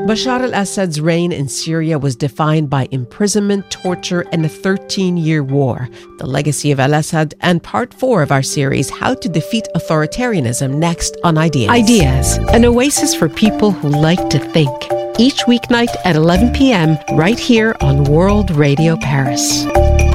Bashar al-Assad's reign in Syria was defined by imprisonment, torture, and a 13-year war. The legacy of al-Assad and part 4 of our series, How to Defeat Authoritarianism, next on Ideas. Ideas, an oasis for people who like to think. Each weeknight at 11 p.m. right here on World Radio Paris.